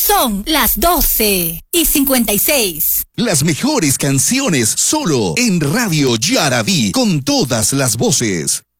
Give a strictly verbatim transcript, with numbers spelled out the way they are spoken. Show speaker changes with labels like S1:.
S1: Son las doce y cincuenta y seis.
S2: Las mejores canciones solo en Radio Yaraví, con todas las voces.